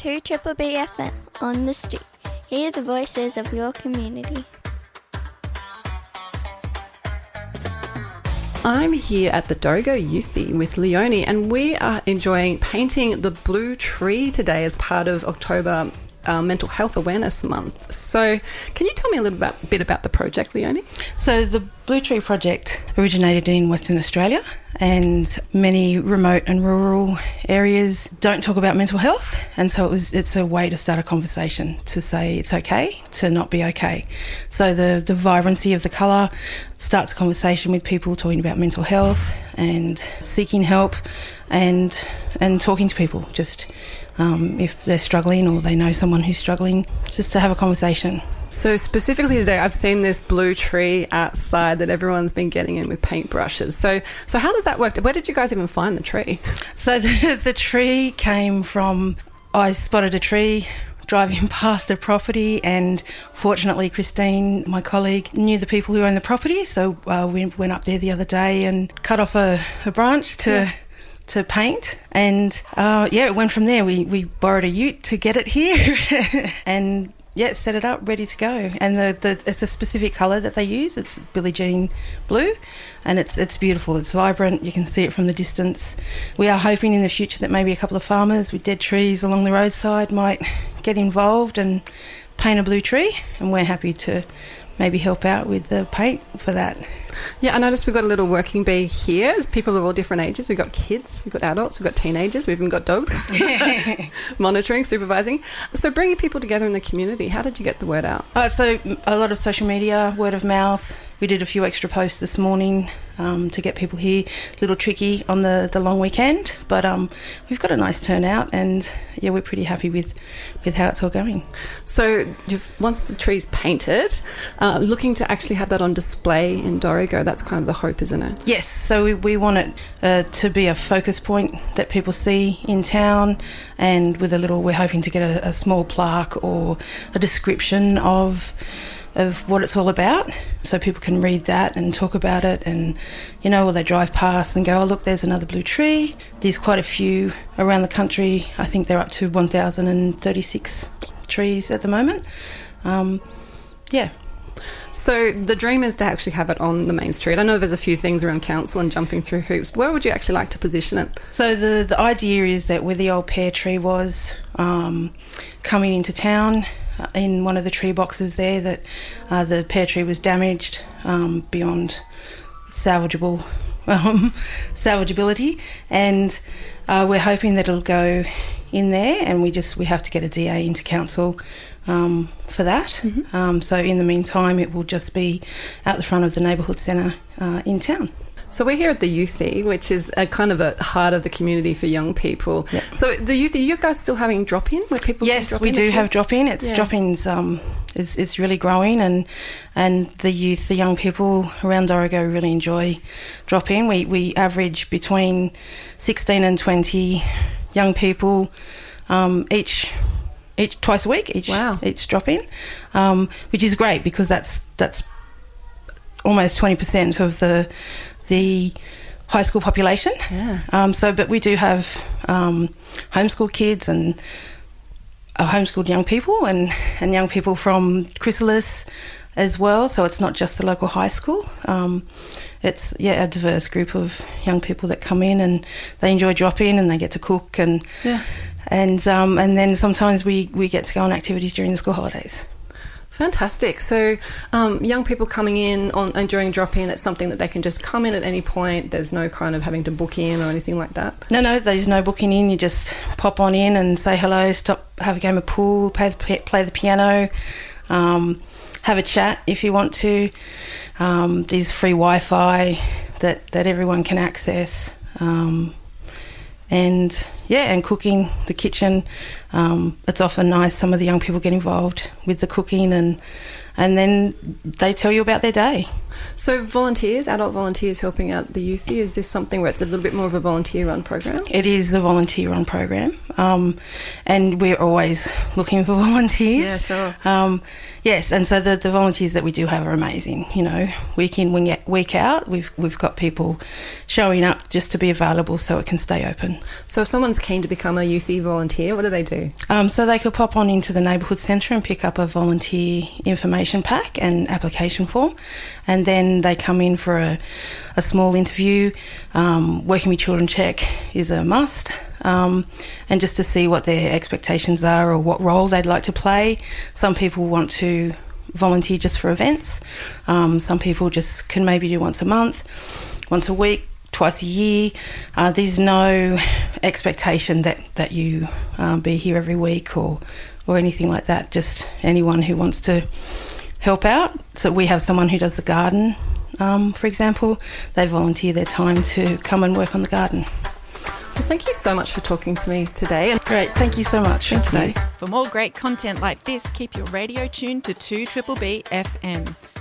to Triple B FM on the street. Hear the voices of your community. I'm here at the Dorigo Youthie with Leonie, and we are enjoying painting the Blue Tree today as part of October Mental Health Awareness Month. So can you tell me a little bit about the project, Leonie? So the Blue Tree project originated in Western Australia, and many remote and rural areas don't talk about mental health, and so it's a way to start a conversation to say it's okay to not be okay. So the vibrancy of the colour starts a conversation with people talking about mental health and seeking help and talking to people, just if they're struggling or they know someone who's struggling, just to have a conversation. So specifically today, I've seen this blue tree outside that everyone's been getting in with paintbrushes. So how does that work? Where did you guys even find the tree? So the tree came from, I spotted a tree driving past the property, and fortunately Christine, my colleague, knew the people who own the property, so we went up there the other day and cut off a branch to paint, and it went from there. We borrowed a ute to get it here and set it up, ready to go. And it's a specific colour that they use. It's Billie Jean blue, and it's beautiful. It's vibrant. You can see it from the distance. We are hoping in the future that maybe a couple of farmers with dead trees along the roadside might get involved and paint a blue tree, and we're happy to maybe help out with the paint for that. Yeah, I noticed we've got a little working bee here. It's people of all different ages. We've got kids, we've got adults, we've got teenagers, we've even got dogs. Monitoring, supervising. So bringing people together in the community, how did you get the word out? So a lot of social media, word of mouth. We did a few extra posts this morning to get people here. A little tricky on the long weekend, but we've got a nice turnout, and we're pretty happy with how it's all going. So once the tree's painted, looking to actually have that on display in Dorigo, that's kind of the hope, isn't it? Yes, so we want it to be a focus point that people see in town, and with we're hoping to get a small plaque or a description of what it's all about, so people can read that and talk about it, and or they drive past and go, oh look, there's another blue tree. There's quite a few around the country. I think they're up to 1,036 trees at the moment. So the dream is to actually have it on the main street. I know there's a few things around council and jumping through hoops. Where would you actually like to position it? So the idea is that where the old pear tree was, coming into town, in one of the tree boxes there, that the pear tree was damaged beyond salvageability, and we're hoping that it'll go in there, and we have to get a DA into council for that. Mm-hmm. So in the meantime, it will just be out the front of the neighbourhood centre in town. So we're here at the Youthie, which is a kind of a heart of the community for young people. Yep. So the Youthie, you guys still having drop-in where people Yes, can drop we in? do have drop-in. Drop-ins it's really growing, and the youth, the young people around Dorigo really enjoy drop-in. We average between 16 and 20 young people each twice a week, each drop-in, which is great because that's almost 20% of the high school population. Yeah. But we do have homeschool kids and homeschooled young people and young people from Chrysalis as well. So it's not just the local high school. It's a diverse group of young people that come in, and they enjoy drop-in, and they get to cook and then sometimes we get to go on activities during the school holidays. Fantastic. So young people coming in and during drop-in, it's something that they can just come in at any point. There's no kind of having to book in or anything like that? No, there's no booking in. You just pop on in and say hello, stop, have a game of pool, play the piano, have a chat if you want to. There's free Wi-Fi that everyone can access. And cooking, the kitchen. It's often nice. Some of the young people get involved with the cooking, and then they tell you about their day. So volunteers, adult volunteers helping out the Youthie, is this something where it's a little bit more of a volunteer-run program? It is a volunteer-run program. and we're always looking for volunteers. Yeah, sure. Yes, and so the volunteers that we do have are amazing. You know, week in, week out, we've got people showing up just to be available so it can stay open. So if someone's keen to become a Youthy volunteer, what do they do? So they could pop on into the neighbourhood centre and pick up a volunteer information pack and application form, and then they come in for a small interview. Working with Children Check is a must. And just to see what their expectations are or what role they'd like to play. Some people want to volunteer just for events. Some people just can maybe do once a month, once a week, twice a year. There's no expectation that you be here every week or anything like that. Just anyone who wants to help out. So we have someone who does the garden, for example. They volunteer their time to come and work on the garden. Well, thank you so much for talking to me today. Great, thank you so much for today. For more great content like this, keep your radio tuned to 2BBB FM.